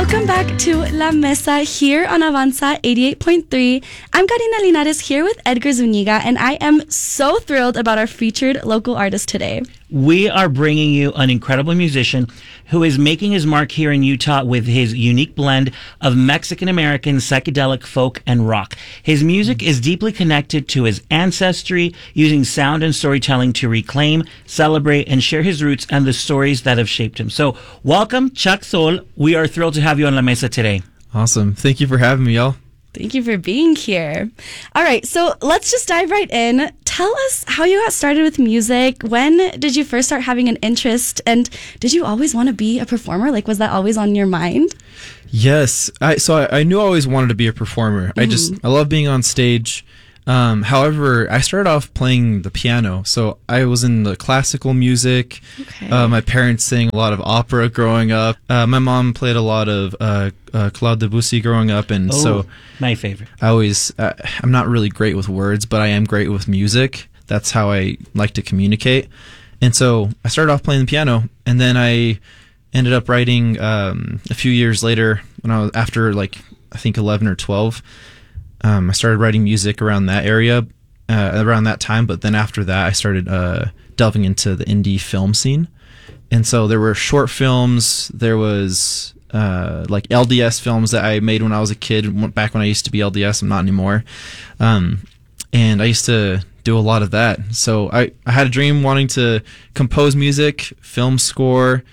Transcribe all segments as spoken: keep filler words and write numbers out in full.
Welcome back to La Mesa here on Avanza eighty-eight point three. I'm Karina Linares here with Edgar Zuniga, and I am so thrilled about our featured local artist today. We are bringing you an incredible musician who is making his mark here in Utah with his unique blend of Mexican-American psychedelic folk and rock. His music is deeply connected to his ancestry, using sound and storytelling to reclaim, celebrate, and share his roots and the stories that have shaped him. So welcome, Chuck Sol. We are thrilled to have you on La Mesa today. Awesome. Thank you for having me, y'all. Thank you for being here. All right, so let's just dive right in. Tell us how you got started with music. When did you first start having an interest? And did you always want to be a performer? Like, was that always on your mind? Yes. I so I, I knew I always wanted to be a performer. Mm-hmm. I just, I love being on stage. Um, however, I started off playing the piano. So I was in the classical music. Okay. Uh, my parents sang a lot of opera growing up. Uh, my mom played a lot of uh, uh, Claude Debussy growing up. And oh, so my favorite. I always, uh, I'm not really great with words, but I am great with music. That's how I like to communicate. And so I started off playing the piano, and then I ended up writing um, a few years later when I was after like, I think eleven or twelve. Um, I started writing music around that area, uh, around that time. But then after that, I started uh, delving into the indie film scene. And so there were short films. There was uh, like L D S films that I made when I was a kid, back when I used to be L D S. I'm not anymore. Um, and I used to do a lot of that. So I, I had a dream wanting to compose music, film score.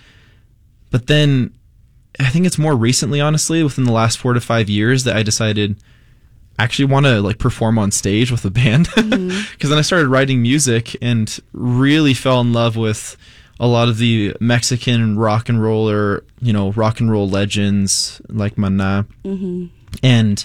But then I think it's more recently, honestly, within the last four to five years that I decided actually want to like perform on stage with a band. Because mm-hmm. then I started writing music and really fell in love with a lot of the Mexican rock and roller, you know, rock and roll legends like Maná, mm-hmm. and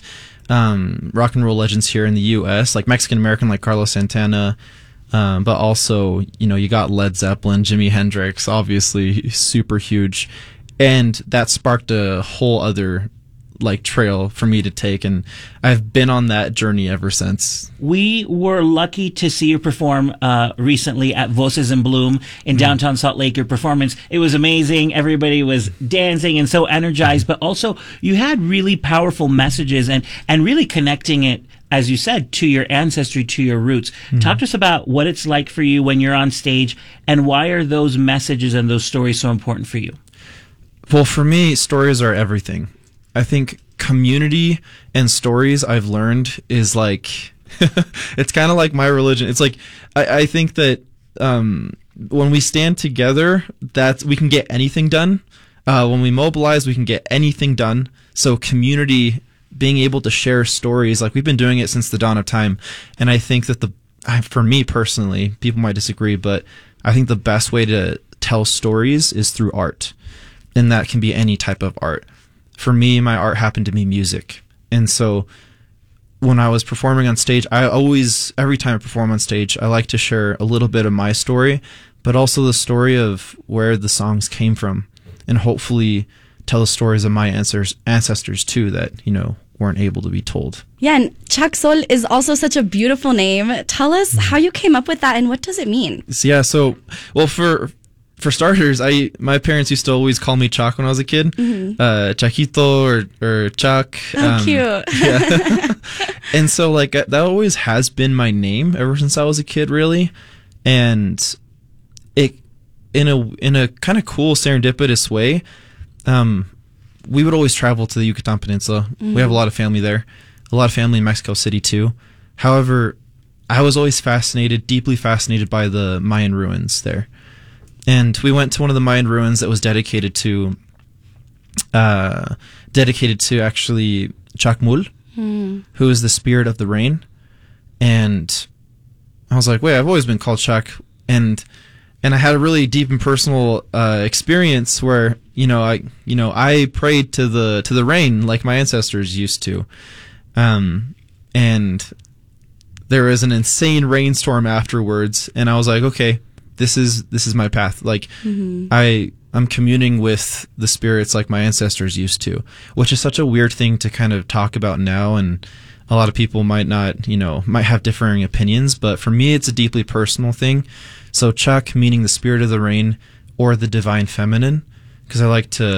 um, rock and roll legends here in the U S, like Mexican American, like Carlos Santana. Um, but also, you know, you got Led Zeppelin, Jimi Hendrix, obviously super huge. And that sparked a whole other like trail for me to take, and I've been on that journey ever since. We were lucky to see you perform uh, recently at Voces in Bloom in downtown Salt Lake. Your performance, it was amazing. Everybody was dancing and so energized, but also you had really powerful messages and, and really connecting it, as you said, to your ancestry, to your roots. Mm-hmm. Talk to us about what it's like for you when you're on stage, and why are those messages and those stories so important for you? Well, for me, stories are everything. I think community and stories, I've learned, is like, it's kind of like my religion. It's like, I, I think that um, when we stand together, that we can get anything done. Uh, when we mobilize, we can get anything done. So community, being able to share stories, like we've been doing it since the dawn of time. And I think that the, for me personally, people might disagree, but I think the best way to tell stories is through art. And that can be any type of art. For me, my art happened to be music. And so when I was performing on stage, I always, every time I perform on stage, I like to share a little bit of my story, but also the story of where the songs came from, and hopefully tell the stories of my ancestors, ancestors too, that, you know, weren't able to be told. Yeah, and Chuck Sol is also such a beautiful name. Tell us how you came up with that and what does it mean? So, yeah, so, well, for... For starters, I my parents used to always call me Chuck when I was a kid, mm-hmm. uh, Chaquito or or Chuck. Oh, um, cute! Yeah. And so, like, that always has been my name ever since I was a kid, really. And it, in a in a kind of cool serendipitous way, um, we would always travel to the Yucatan Peninsula. Mm-hmm. We have a lot of family there, a lot of family in Mexico City too. However, I was always fascinated, deeply fascinated by the Mayan ruins there. And we went to one of the Mayan ruins that was dedicated to, uh, dedicated to actually Chacmul, mm. who is the spirit of the rain. And I was like, wait, I've always been called Chuck. And, and I had a really deep and personal, uh, experience where, you know, I, you know, I prayed to the, to the rain like my ancestors used to. Um, and there was an insane rainstorm afterwards. And I was like, okay, this is this is my path. Like, mm-hmm. I I'm communing with the spirits like my ancestors used to, which is such a weird thing to kind of talk about now, and a lot of people might not, you know, might have differing opinions, but for me it's a deeply personal thing. So Chuck meaning the spirit of the rain or the divine feminine, because I like to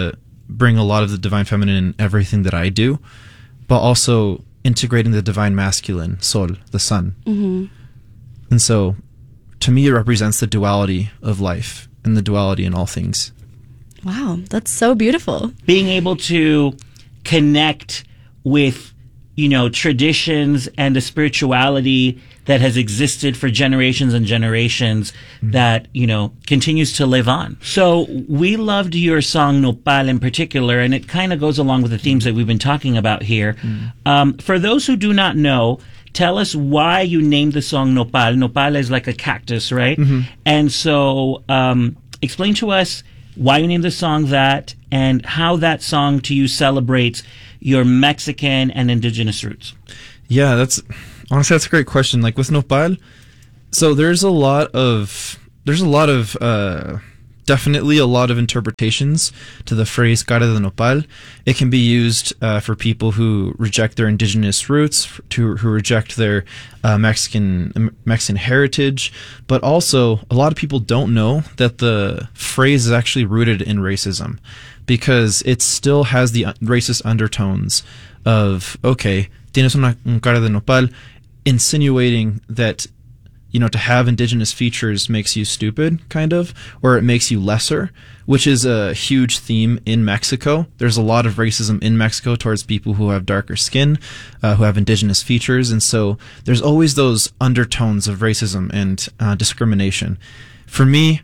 bring a lot of the divine feminine in everything that I do, but also integrating the divine masculine, Sol, the sun. Mm-hmm. And so, to me, it represents the duality of life and the duality in all things. Wow, that's so beautiful. Being able to connect with, you know, traditions and a spirituality that has existed for generations and generations mm-hmm. that, you know, continues to live on. So we loved your song Nopal in particular, and it kind of goes along with the themes that we've been talking about here. Mm-hmm. Um, for those who do not know, tell us why you named the song Nopal. Nopal is like a cactus, right? Mm-hmm. And so um, explain to us why you named the song that and how that song to you celebrates your Mexican and indigenous roots. Yeah, that's honestly that's a great question. Like with Nopal, so there's a lot of there's a lot of uh, definitely a lot of interpretations to the phrase cara de nopal. It can be used uh, for people who reject their indigenous roots, to who reject their uh, Mexican Mexican heritage, but also a lot of people don't know that the phrase is actually rooted in racism, because it still has the racist undertones of, okay, tienes una cara de nopal, insinuating that, you know, to have indigenous features makes you stupid, kind of, or it makes you lesser, which is a huge theme in Mexico. There's a lot of racism in Mexico towards people who have darker skin, uh, who have indigenous features, and so there's always those undertones of racism and uh, discrimination. For me,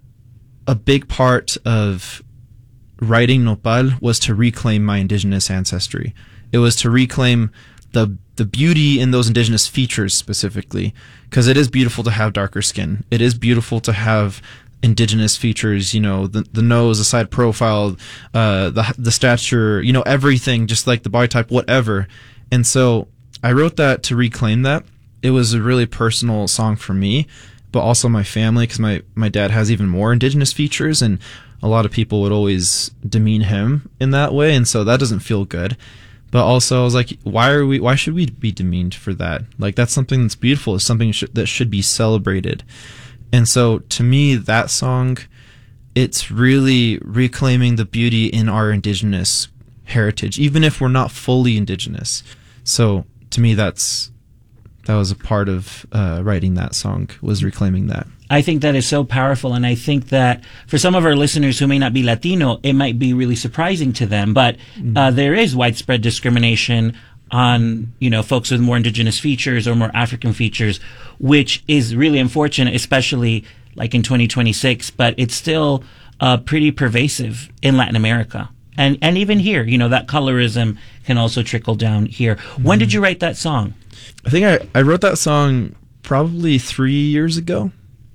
a big part of writing Nopal was to reclaim my indigenous ancestry. It was to reclaim the the beauty in those indigenous features specifically, because it is beautiful to have darker skin. It is beautiful to have indigenous features, you know, the the nose, the side profile, uh, the the stature, you know, everything, just like the body type, whatever. And so I wrote that to reclaim that. It was a really personal song for me, but also my family, because my, my dad has even more indigenous features, and a lot of people would always demean him in that way, and so that doesn't feel good. But also, I was like, why are we? Why should we be demeaned for that? Like, that's something that's beautiful. It's something sh- that should be celebrated. And so, to me, that song, it's really reclaiming the beauty in our indigenous heritage, even if we're not fully indigenous. So, to me, that's that was a part of uh, writing that song, was reclaiming that. I think that is so powerful, and I think that for some of our listeners who may not be Latino, it might be really surprising to them, but uh, there is widespread discrimination on, you know, folks with more indigenous features or more African features, which is really unfortunate, especially like in twenty twenty-six, but it's still uh, pretty pervasive in Latin America. And and even here, you know, that colorism can also trickle down here. When did you write that song? I think I, I wrote that song probably three years ago.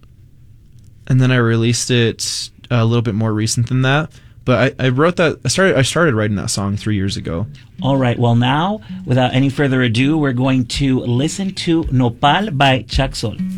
And then I released it a little bit more recent than that. But I, I wrote that, I started I started writing that song three years ago. All right. Well, now, without any further ado, we're going to listen to Nopal by Chuck Sol.